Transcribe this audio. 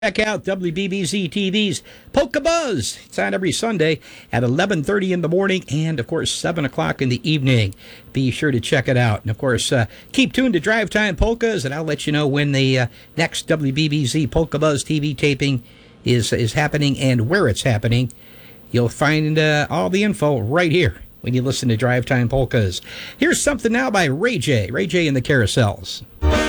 Check out WBBZ TV's Polka Buzz. It's on every Sunday at 11:30 in the morning and, of course, 7 o'clock in the evening. Be sure to check it out. And, of course, keep tuned to Drive Time Polkas, and I'll let you know when the next WBBZ Polka Buzz TV taping is happening and where it's happening. You'll find all the info right here when you listen to Drive Time Polkas. Here's something now by Ray J. Ray J and the Carousels.